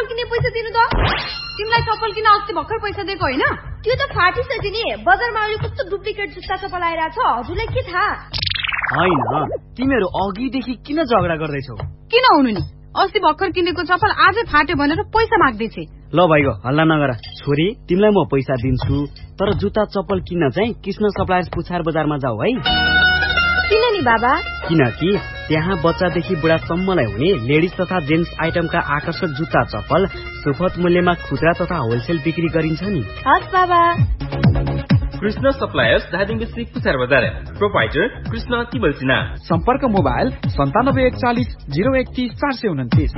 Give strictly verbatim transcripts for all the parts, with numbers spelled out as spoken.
किन्ने पैसा दिनु त? तिमीलाई चप्पल किन अस्ति भर्खर पैसा दिएको हैन? त्यो त फाटिसक्यो नि। बजारमा अहिले कस्तो डुप्लिकेट जुत्ता चप्पल आइराछ, हजुरलाई के थाहा? हैन, तिमीहरु अघिदेखि किन झगडा गर्दैछौ? किन हुनु नि? अस्ति भर्खर किनेको चप्पल आजै फाट्यो भनेर पैसा माग्दैछे। ल भाइको हल्ला नगर। छोरी, तिमीलाई म पैसा दिन्छु, तर जुत्ता चप्पल किन्न चाहिँ कृष्ण सप्लायर्स पुछार बजारमा जाऊ है। किन नि बाबा? किनकि त्यहाँ बच्चादेखि बुढासम्मलाई हुने लेडिज तथा जेन्ट्स आइटमका आकर्षक जुत्ता चप्पल सुपथ मूल्यमा खुद्रा तथा होलसेल बिक्री गरिन्छ नि। हस् बाबा। कृष्ण सप्लायर्स धादिङ डिस्ट्रिक्ट पुछार बजार। प्रोपाइटर कृष्ण तिमल सिन्हा। सम्पर्क मोबाइल सन्तानब्बे एकचालिस जिरो एकतीस चार सय उन्तिस।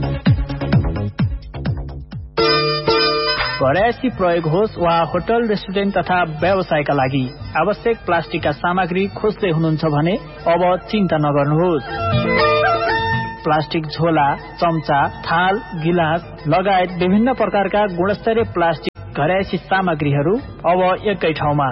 घरयासी प्रयोग होस् वा होटल रेस्टुरेन्ट तथा व्यवसायका लागि आवश्यक प्लास्टिकका सामग्री खोज्दै हुनुहुन्छ भने अब चिन्ता नगर्नुहोस्। प्लास्टिक झोला, चम्चा, थाल, गिलास लगायत विभिन्न प्रकारका गुणस्तरीय प्लास्टिक घरयासी सामग्रीहरू अब एकै ठाउँमा।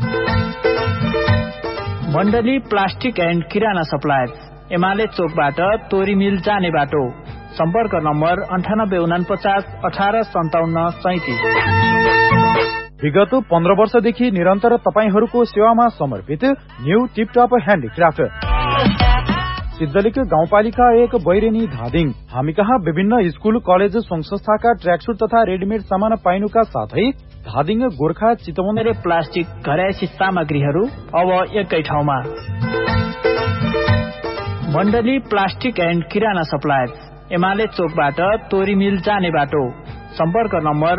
मण्डली प्लास्टिक एन्ड किराना सप्लायर्स, एमाले चोकबाट तोरी मिल जाने बाटो। सम्पर्क नम्बर अन्ठानब्बे उनापचास अठार सन्ताउन्न सैतिस। विगत पन्ध्र वर्षदेखि निरन्तर तपाईहरूको सेवामा समर्पित न्यू टिपटप ह्यान्डिक्राफ्ट सिद्धलिक गाउँपालिका एक बैरेनी धादिङ। हामी कहाँ विभिन्न स्कूल कलेज संघ संस्थाका ट्र्याकसूट तथा रेडिमेड सामान पाइनुका साथै धादिङ गोर्खा चितवन प्लास्टिक घरयासी सामग्रीहरू अब एकै ठाउँमा। मण्डली प्लास्टिक एन्ड किराना सप्लायर्स, एमाले चोकबाट तोरी मिल जाने बाटो। सम्पर्क नम्बर